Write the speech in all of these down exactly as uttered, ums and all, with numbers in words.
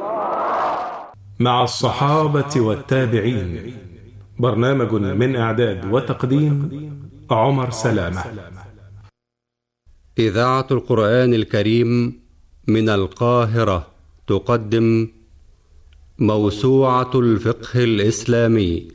مع الصحابة والتابعين، برنامج من إعداد وتقديم عمر سلامة. إذاعة القرآن الكريم من القاهرة تقدم موسوعة الفقه الإسلامي،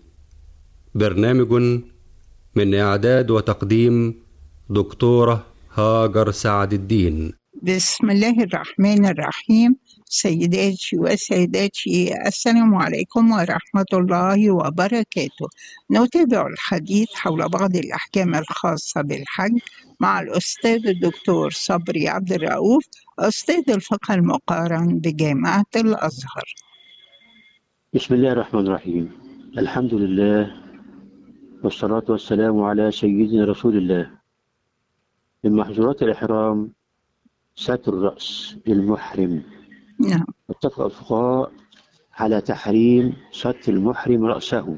برنامج من إعداد وتقديم دكتورة هاجر سعد الدين. بسم الله الرحمن الرحيم. سيداتي وسادتي، السلام عليكم ورحمة الله وبركاته. نتابع الحديث حول بعض الأحكام الخاصة بالحج مع الأستاذ الدكتور صبري عبد الرؤوف، أستاذ الفقه المقارن بجامعة الأزهر. بسم الله الرحمن الرحيم. الحمد لله والصلاة والسلام على سيدنا رسول الله. من محظورات الإحرام ستر الرأس للمحرم. نعم. اتفق الفقهاء على تحريم ستر المحرم رأسه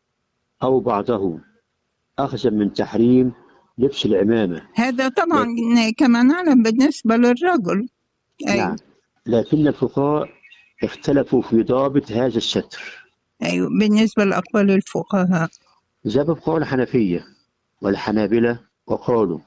أو بعضه، أخذا من تحريم لبس العمامة. هذا طبعا كما نعلم بالنسبة للرجل. أيوة. نعم، لكن الفقهاء اختلفوا في ضابط هذا الستر. أيوة، بالنسبة لأقوال الفقهاء ذهب قول الحنفية والحنابلة وقالوا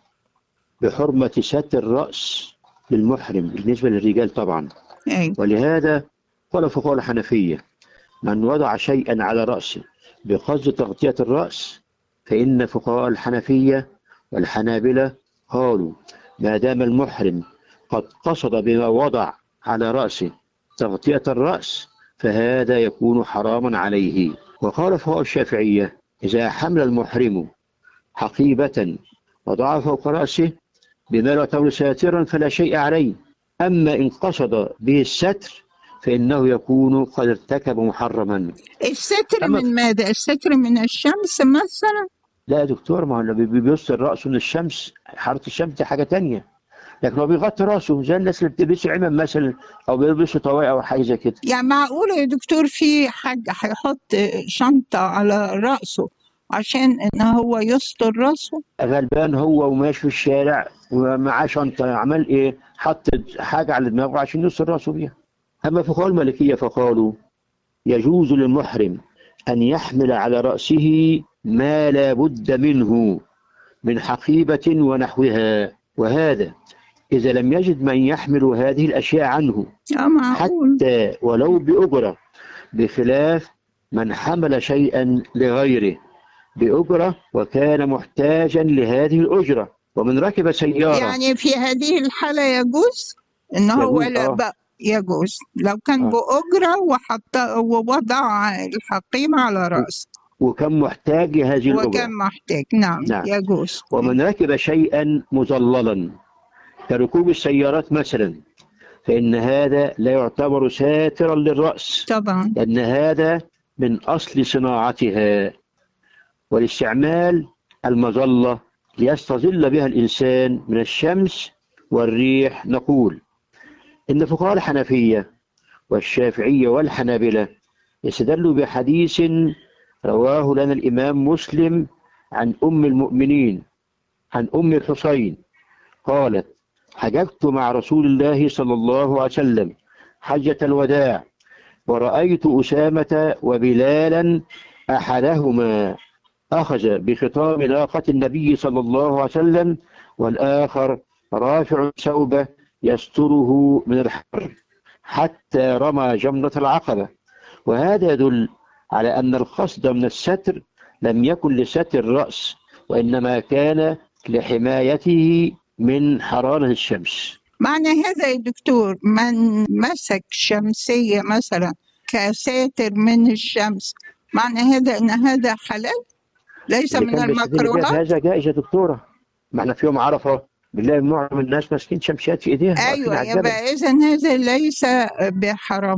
بحرمة ستر الرأس للمحرم بالنسبة للرجال طبعا. أيوة. ولهذا قال فقهاء الحنفية من وضع شيئا على رأسه بقصد تغطية الرأس، فإن فقهاء الحنفية والحنابلة قالوا ما دام المحرم قد قصد بما وضع على رأسه تغطية الرأس فهذا يكون حراما عليه. وقال فقهاء الشافعية إذا حمل المحرم حقيبة وضعها فوق رأسه بما لا يعتبر ساترا فلا شيء عليه، أما إن قصد به الستر فإنه يكون قد ارتكب محرما. الستر من ماذا؟ الستر من الشمس مثلا؟ لا يا دكتور، ما هو بيبصر رأسه من الشمس، حرارة الشمس دي حاجة تانية، لكن هو بيغطي رأسه زي الناس اللي بتلبس عمام مثلا أو بيلبسوا طواقي أو حاجة زي كده. يعني معقولة يا دكتور في حاج هيحط شنطة على رأسه عشان إن هو يستر رأسه؟ غلبان هو وماشي في الشارع ومعاه شنطة، عمل إيه؟ حط حاجة على دماغه عشان يستر رأسه بيها. أما فقهاء المالكية فقالوا يجوز للمحرم أن يحمل على رأسه ما لا بد منه من حقيبة ونحوها، وهذا إذا لم يجد من يحمل هذه الأشياء عنه حتى ولو بأجرة، بخلاف من حمل شيئا لغيره بأجرة وكان محتاجا لهذه الأجرة. ومن ركب سيارة، يعني في هذه الحالة يجوز إن هو لا بقى يجوز لو كان آه. بأجرة وحط ووضع الحقيبة على رأسه وكان محتاج لهذه الأجرة وكان محتاج. نعم, نعم. يجوز. ومن ركب شيئا مظللا كركوب السيارات مثلا فإن هذا لا يعتبر ساترا للرأس طبعا، لأن هذا من أصل صناعتها، والاستعمال المظلة ليستظل بها الإنسان من الشمس والريح. نقول إن فقهاء الحنفية والشافعية والحنابلة يستدلوا بحديث رواه لنا الإمام مسلم عن أم المؤمنين عن أم الحسين قالت حججت مع رسول الله صلى الله عليه وسلم حجة الوداع ورأيت أسامة وبلالا أحدهما أخذ بخطام ناقة النبي صلى الله عليه وسلم والآخر رافع ثوبه يستره من الحر حتى رمى جمرة العقبة. وهذا يدل على أن القصد من الستر لم يكن لستر الرأس وإنما كان لحمايته من حرارة الشمس. معنى هذا يا دكتور من مسك شمسية مثلا كساتر من الشمس، معنى هذا أن هذا حلال ليس من المكروهات؟ هذا جائز يا دكتورة، ما احنا في يوم عرفة بنلاقي معظم الناس ماسكين شمسيات في ايديها. ايوه، يبقى اذا هذا ليس بحرام.